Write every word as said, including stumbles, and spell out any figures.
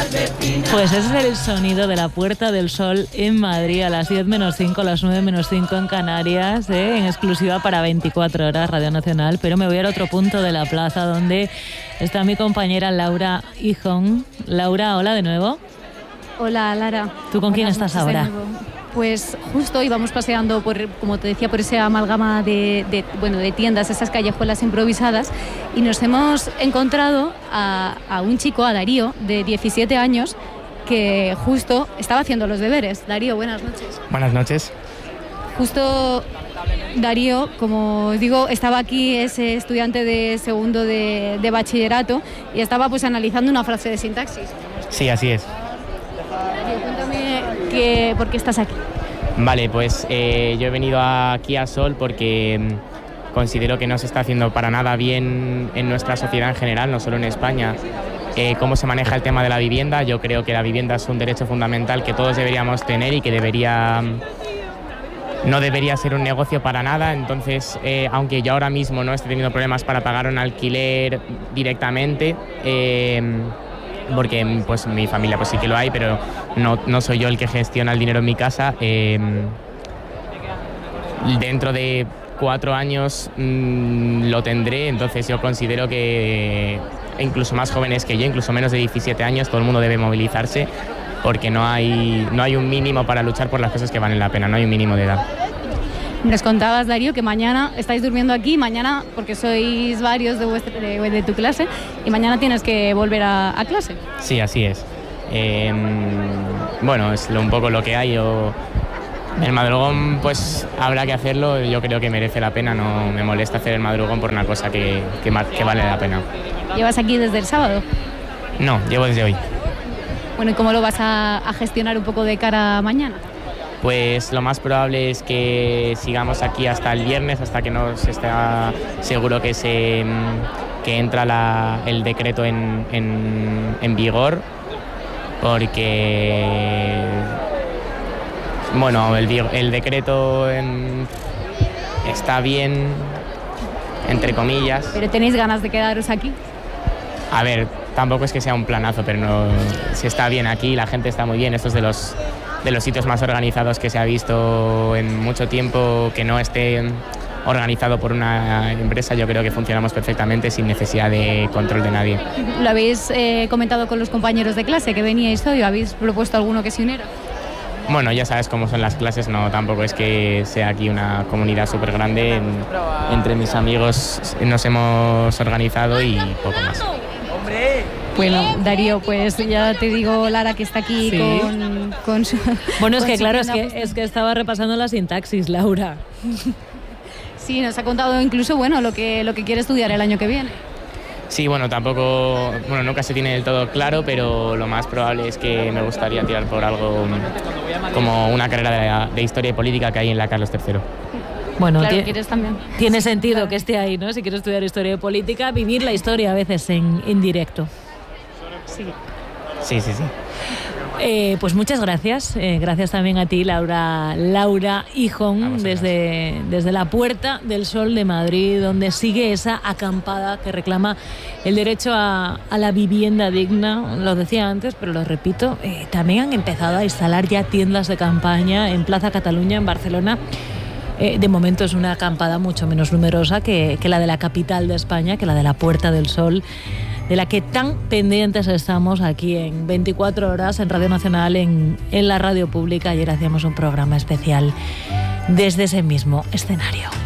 Pues ese es el sonido de la Puerta del Sol en Madrid a las diez menos cinco, a las nueve menos cinco en Canarias, ¿eh? En exclusiva para veinticuatro horas Radio Nacional. Pero me voy al otro punto de la plaza donde está mi compañera Laura Hijón. Laura, hola de nuevo. Hola, Lara. ¿Tú con quién estás ahora? Pues justo íbamos paseando, por, como te decía, por esa amalgama de, de, bueno, de tiendas, esas callejuelas improvisadas, y nos hemos encontrado a, a un chico, a Darío, de diecisiete años, que justo estaba haciendo los deberes. Darío, buenas noches. Buenas noches. Justo Darío, como os digo, estaba aquí, es estudiante de segundo de, de bachillerato, y estaba pues analizando una frase de sintaxis. Sí, así es. Darío, cuéntame que, por qué estás aquí. Vale, pues eh, yo he venido aquí a Sol porque mm, considero que no se está haciendo para nada bien en nuestra sociedad en general, no solo en España. Eh, cómo se maneja el tema de la vivienda. Yo creo que la vivienda es un derecho fundamental que todos deberíamos tener y que debería, no debería ser un negocio para nada. Entonces, eh, aunque yo ahora mismo no esté teniendo problemas para pagar un alquiler directamente, eh, porque pues mi familia pues sí que lo hay, pero no, no soy yo el que gestiona el dinero en mi casa, eh, dentro de cuatro años mmm, lo tendré. Entonces yo considero que incluso más jóvenes que yo, incluso menos de diecisiete años, todo el mundo debe movilizarse, porque no hay, no hay un mínimo para luchar por las cosas que valen la pena, no hay un mínimo de edad. Nos contabas, Darío, que mañana estáis durmiendo aquí, mañana, porque sois varios de, vuestra, de, de tu clase, y mañana tienes que volver a, a clase. Sí, así es. Eh, bueno, es lo, un poco lo que hay. Yo, el madrugón, pues habrá que hacerlo. Yo creo que merece la pena, no me molesta hacer el madrugón por una cosa que, que, que vale la pena. ¿Llevas aquí desde el sábado? No, llevo desde hoy. Bueno, ¿y cómo lo vas a, a gestionar un poco de cara a mañana? Pues lo más probable es que sigamos aquí hasta el viernes, hasta que nos esté seguro que se que entra la, el decreto en, en, en vigor, porque bueno, el, el decreto en, está bien, entre comillas. ¿Pero tenéis ganas de quedaros aquí? A ver, tampoco es que sea un planazo, pero no, si está bien aquí, la gente está muy bien. Esto es de los, de los sitios más organizados que se ha visto en mucho tiempo. Que no esté organizado por una empresa, yo creo que funcionamos perfectamente sin necesidad de control de nadie. ¿Lo habéis eh, comentado con los compañeros de clase que veníais hoy? ¿Habéis propuesto alguno que se uniera? Bueno, ya sabes cómo son las clases, no, tampoco es que sea aquí una comunidad súper grande. En, entre mis amigos nos hemos organizado y poco más. Bueno, Darío, pues ya te digo, Lara, que está aquí sí. con, con su... Bueno, es que claro, es que, es que estaba repasando la sintaxis, Laura. Sí, nos ha contado incluso, bueno, lo que, lo que quiere estudiar el año que viene. Sí, bueno, tampoco, bueno, nunca se tiene del todo claro, pero lo más probable es que me gustaría tirar por algo como una carrera de, de historia y política que hay en la Carlos tercero. Bueno, claro, tiene, quieres también. Tiene sentido claro. que esté ahí, ¿no? Si quieres estudiar historia y política, vivir la historia a veces en, en directo. Sí. Sí, sí, sí. Eh, pues muchas gracias. Eh, gracias también a ti, Laura, Laura Hijón, desde, desde la Puerta del Sol de Madrid, donde sigue esa acampada que reclama el derecho a, a la vivienda digna. Lo decía antes, pero lo repito, eh, también han empezado a instalar ya tiendas de campaña en Plaza Cataluña, en Barcelona. Eh, de momento es una acampada mucho menos numerosa que, que la de la capital de España, que la de la Puerta del Sol, de la que tan pendientes estamos aquí en veinticuatro horas en Radio Nacional, en, en la radio pública. Ayer hacíamos un programa especial desde ese mismo escenario.